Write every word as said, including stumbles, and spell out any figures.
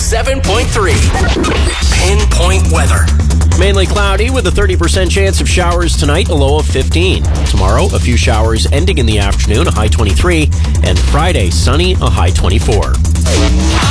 seven point three. Pinpoint weather. Mainly cloudy with a thirty percent chance of showers tonight, a low of fifteen. Tomorrow, a few showers ending in the afternoon, a high twenty-three. And Friday, sunny, a high twenty-four.